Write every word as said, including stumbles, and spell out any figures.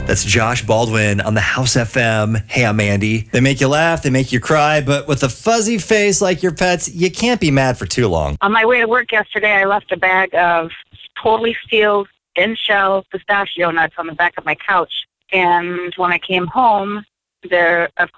That's Josh Baldwin on the House F M. Hey, I'm Andy. They make you laugh, they make you cry, but with a fuzzy face like your pets, you can't be mad for too long. On my way to work yesterday, I left a bag of totally sealed, in-shell pistachio nuts on the back of my couch. And when I came home, there, of